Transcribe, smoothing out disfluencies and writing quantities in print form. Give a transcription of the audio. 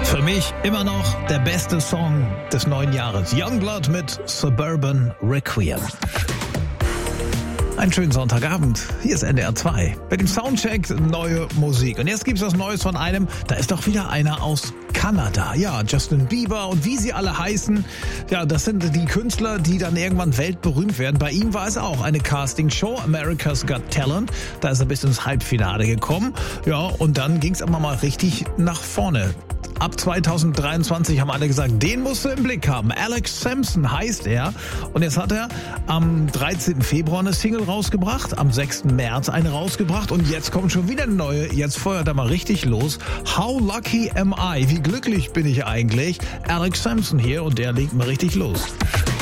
Für mich immer noch der beste Song des neuen Jahres. Youngblood mit Suburban Requiem. Einen schönen Sonntagabend. Hier ist NDR 2. Mit dem Soundcheck neue Musik. Und jetzt gibt's was Neues von einem, da ist doch wieder einer aus Kanada. Ja, Justin Bieber und wie sie alle heißen. Ja, das sind die Künstler, die dann irgendwann weltberühmt werden. Bei ihm war es auch eine Castingshow, America's Got Talent. Da ist er bis ins Halbfinale gekommen. Ja, und dann ging's aber mal richtig nach vorne. Ab 2023 haben alle gesagt, den musst du im Blick haben. Alex Sampson heißt er. Und jetzt hat er am 13. Februar eine Single rausgebracht, am 6. März eine rausgebracht und jetzt kommt schon wieder eine neue. Jetzt feuert er mal richtig los. How lucky am I? Wie glücklich bin ich eigentlich? Alex Sampson hier und der legt mal richtig los.